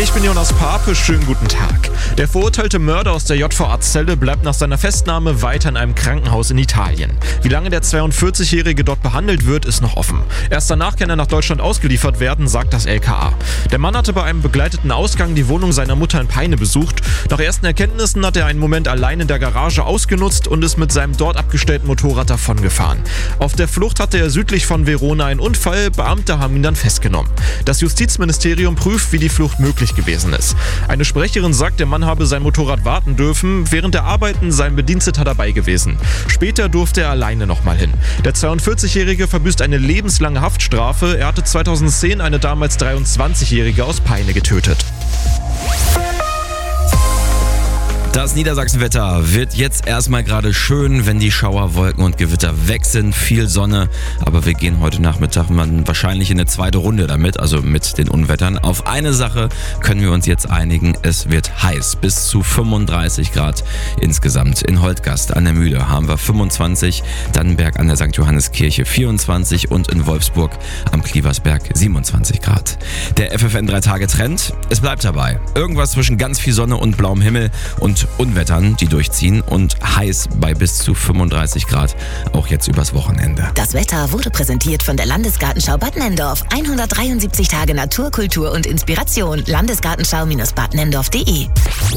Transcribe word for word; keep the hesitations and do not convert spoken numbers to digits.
Ich bin Jonas Pape, schönen guten Tag. Der verurteilte Mörder aus der J V A-Zelle bleibt nach seiner Festnahme weiter in einem Krankenhaus in Italien. Wie lange der zweiundvierzigjährige dort behandelt wird, ist noch offen. Erst danach kann er nach Deutschland ausgeliefert werden, sagt das L K A. Der Mann hatte bei einem begleiteten Ausgang die Wohnung seiner Mutter in Peine besucht. Nach ersten Erkenntnissen hat er einen Moment allein in der Garage ausgenutzt und ist mit seinem dort abgestellten Motorrad davongefahren. Auf der Flucht hatte er südlich von Verona einen Unfall, Beamte haben ihn dann festgenommen. Das Justizministerium prüft, wie die Flucht möglich gewesen ist. Eine Sprecherin sagt, der Mann habe sein Motorrad warten dürfen. Während der Arbeiten sei ein Bediensteter dabei gewesen. Später durfte er alleine nochmal hin. Der zweiundvierzigjährige verbüßt eine lebenslange Haftstrafe. Er hatte zweitausendzehn eine damals dreiundzwanzigjährige aus Peine getötet. Das Niedersachsenwetter wird jetzt erstmal gerade schön, wenn die Schauerwolken und Gewitter weg sind. Viel Sonne, aber wir gehen heute Nachmittag wahrscheinlich in eine zweite Runde damit, also mit den Unwettern. Auf eine Sache können wir uns jetzt einigen, es wird heiß, bis zu fünfunddreißig Grad insgesamt. In Holtgast an der Mühle haben wir fünfundzwanzig, Dannenberg an der Sankt Johanneskirche vierundzwanzig und in Wolfsburg am Klieversberg siebenundzwanzig Grad. Der F F N drei Tage Trend, es bleibt dabei. Irgendwas zwischen ganz viel Sonne und blauem Himmel und Unwettern, die durchziehen und heiß bei bis zu fünfunddreißig Grad, auch jetzt übers Wochenende. Das Wetter wurde präsentiert von der Landesgartenschau Bad Nenndorf. hundertdreiundsiebzig Tage Natur, Kultur und Inspiration. Landesgartenschau Bindestrich bad nenndorf punkt de